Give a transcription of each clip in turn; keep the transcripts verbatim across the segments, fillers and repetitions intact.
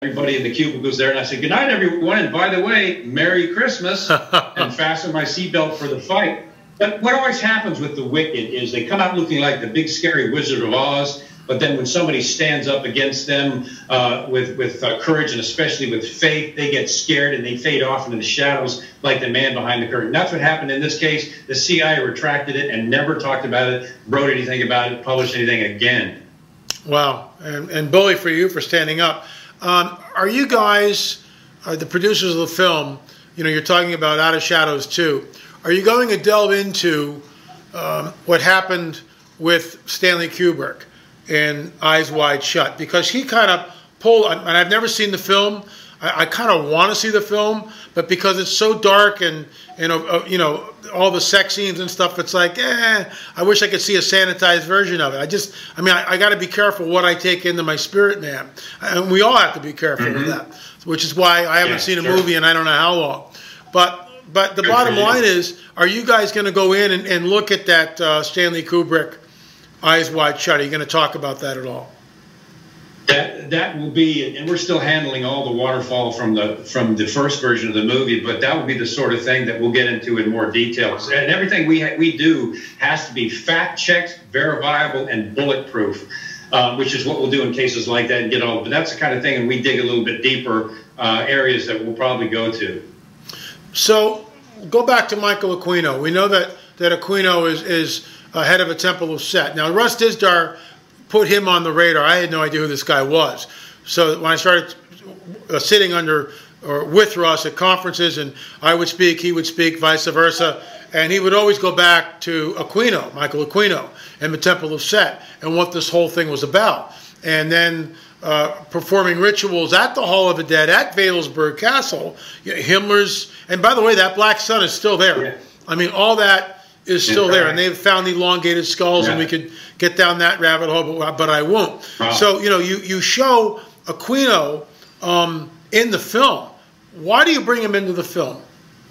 everybody in the cubicles there, and I said, good night, everyone, and by the way, Merry Christmas, and fasten my seatbelt for the fight. But what always happens with the wicked is they come out looking like the big scary Wizard of Oz, but then when somebody stands up against them uh, with, with uh, courage and especially with faith, they get scared and they fade off into the shadows like the man behind the curtain. That's what happened in this case. The C I A retracted it and never talked about it, wrote anything about it, published anything again. Wow, and, and bully for you for standing up. Um, are you guys, uh, the producers of the film, you know, you're talking about Out of Shadows two, are you going to delve into um, what happened with Stanley Kubrick in Eyes Wide Shut? Because he kind of pulled, and I've never seen the film, I, I kind of want to see the film, but because it's so dark and, and uh, you know, all the sex scenes and stuff, it's like, eh, I wish I could see a sanitized version of it. I just, I mean, I, I got to be careful what I take into my spirit, man. And we all have to be careful mm-hmm. with that, which is why I haven't yeah, seen a sure. movie in I don't know how long. But but the Good bottom line is, are you guys going to go in and, and look at that uh, Stanley Kubrick Eyes Wide Shut? Are you going to talk about that at all? That that will be, and we're still handling all the waterfall from the from the first version of the movie, but that will be the sort of thing that we'll get into in more details. And everything we ha we do has to be fact checked, verifiable, and bulletproof, uh, which is what we'll do in cases like that and get all. But that's the kind of thing, and we dig a little bit deeper uh, areas that we'll probably go to. So go back to Michael Aquino. We know that that Aquino is is uh, head of a Temple of Set. Now Russ Dizdar put him on the radar. I had no idea who this guy was. So when I started uh, sitting under or with Russ at conferences, and I would speak, he would speak, vice versa, and he would always go back to Aquino, Michael Aquino, and the Temple of Set, and what this whole thing was about. And then uh, performing rituals at the Hall of the Dead, at Wewelsburg Castle, Himmler's, and by the way, that black sun is still there. Yeah. I mean, all that is still there, and they've found elongated skulls, yeah. and we could get down that rabbit hole, but, but I won't. Wow. So, you know, you, you show Aquino um, in the film. Why do you bring him into the film?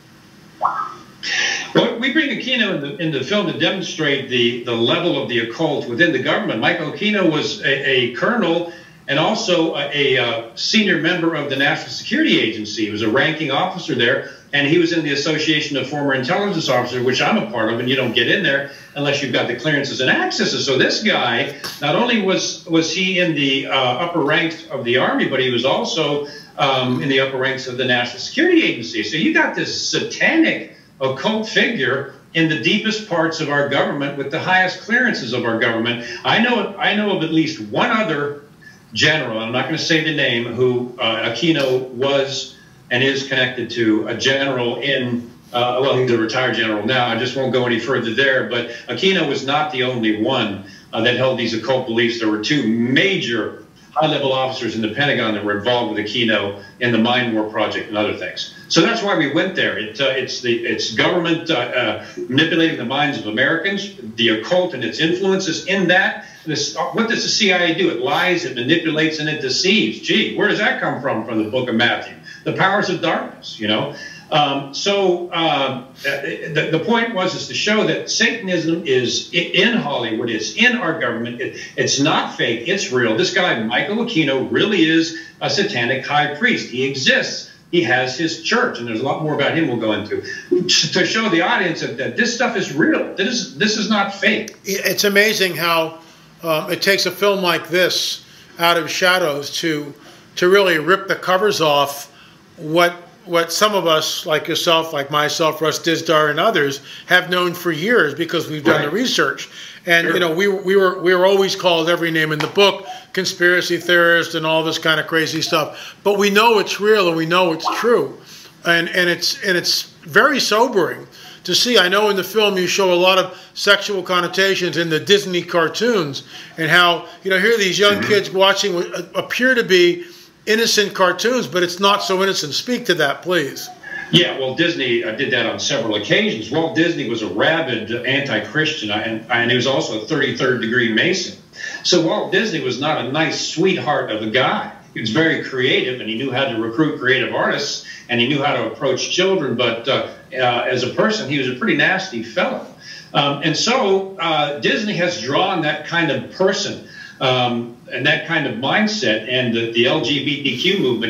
Well, we bring Aquino in the, in the film to demonstrate the, the level of the occult within the government. Michael Aquino was a, a colonel and also a, a, a senior member of the National Security Agency. He was a ranking officer there, and he was in the Association of Former Intelligence Officers, which I'm a part of, and you don't get in there unless you've got the clearances and accesses. So this guy, not only was, was he in the uh, upper ranks of the Army, but he was also um, in the upper ranks of the National Security Agency. So you got this satanic occult figure in the deepest parts of our government with the highest clearances of our government. I know, I know of at least one other general, I'm not going to say the name, who uh, Aquino was and is connected to, a general in, uh, well, he's a retired general now. I just won't go any further there. But Aquino was not the only one uh, that held these occult beliefs. There were two major high-level officers in the Pentagon that were involved with Aquino in the Mind War Project and other things. So that's why we went there. It, uh, it's the it's government uh, uh, manipulating the minds of Americans, the occult and its influences in that. This, what does the C I A do? It lies, it manipulates, and it deceives. Gee, where does that come from? From the book of Matthew. The powers of darkness, you know. Um, so uh, the, the point was is to show that Satanism is in Hollywood, it's in our government, it, it's not fake, it's real. This guy, Michael Aquino, really is a satanic high priest. He exists. He has his church, and there's a lot more about him we'll go into, to show the audience that, that this stuff is real. This is, this is not fake. It's amazing how um, it takes a film like this, Out of Shadows, to, to really rip the covers off what what some of us, like yourself, like myself, Russ Dizdar, and others, have known for years because we've done right. the research. And sure. you know, we we were we were always called every name in the book, conspiracy theorist, and all this kind of crazy stuff. But we know it's real and we know it's true, and and it's and it's very sobering to see. I know in the film you show a lot of sexual connotations in the Disney cartoons, and how you know here these young mm-hmm. kids watching what appear to be innocent cartoons, but it's not so innocent. Speak to that, please. Yeah, well, Disney uh, did that on several occasions. Walt Disney was a rabid anti-Christian, and, and he was also a thirty-third degree Mason. So Walt Disney was not a nice sweetheart of a guy. He was very creative, and he knew how to recruit creative artists, and he knew how to approach children. But uh, uh, as a person, he was a pretty nasty fellow. Um, and so uh, Disney has drawn that kind of person um, and that kind of mindset, and the, the L G B T Q movement